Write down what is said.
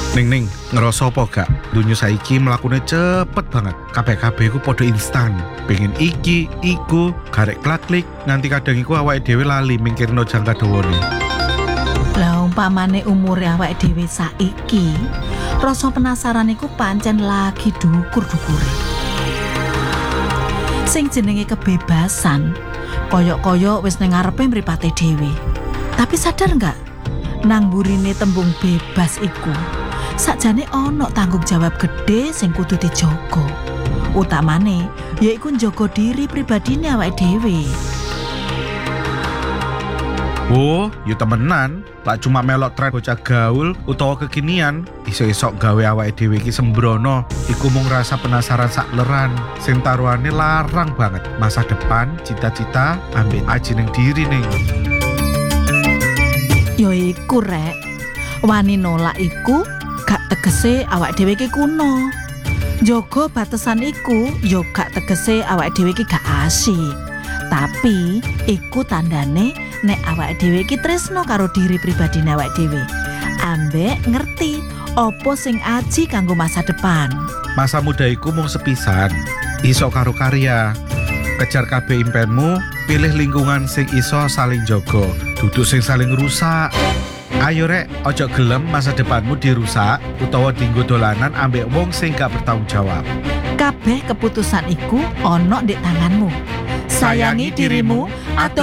Ning, ngerasa apa gak? Dunia saiki mlakune cepet banget. Kabeh-kabeh iku padha instan. Pengen iki, iku, garek klik nganti kadang iku awake dhewe lali mikirno jangka dawane. Lah umpamane umure awake dhewe saiki, rasa penasaran iku pancen lagi dukur-dukure. Sing jenenge kebebasan, koyok-koyok wis ning ngarepe mripate dhewe. Tapi sadar nggak? Nang burine tembung bebas iku, sakjane ana tanggung jawab gede sing kudu dijaga. Utamane yaiku njaga diri pribadine awake dhewe. Oh, yo temenan. Lak cuma melok tren bocah gaul utawa kekinian, iso-iso gawe awake dhewe iki sembrono. Iku mung rasa penasaran sakleran, sing taruhane larang banget. Masa depan, cita-cita, ambek aji ning diri ning. Yo iku rek, wani nolak iku gak tegese awake dhewe iki kuno. Njaga batesan iku yo gak tegese awake dhewe iki gak asik. Tapi iku tandane nek awake dhewe iki tresno karo diri pribadine awake dhewe. Ambek ngerti apa sing aji kanggo masa depan. Masa muda iku mung sepisan, iso karo karya. Kejar kabeh impenmu, pilih lingkungan sing iso saling jaga, duduk sing saling rusak. Ayo rek, ojo gelem masa depanmu dirusak utawa dienggo dolanan ambek wong sing gak bertanggung jawab. Kabeh keputusan iku ana ndek tanganmu. Sayangi dirimu atau